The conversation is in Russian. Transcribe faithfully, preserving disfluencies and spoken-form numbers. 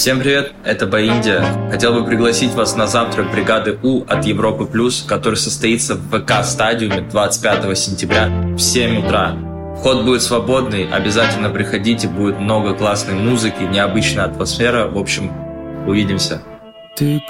Всем привет, это Баиндия. Хотел бы пригласить вас на завтрак бригады У от Европы Плюс, который состоится в ВК-стадиуме двадцать пятого сентября в семь утра. Вход будет свободный, обязательно приходите, будет много классной музыки, необычная атмосфера. В общем, увидимся. Ты